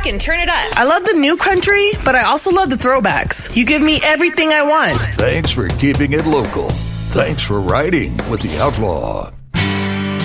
rock and turn it up. I love the new country, but I also love the throwbacks. You give me everything I want. Thanks for keeping it local. Thanks for riding with the Outlaw.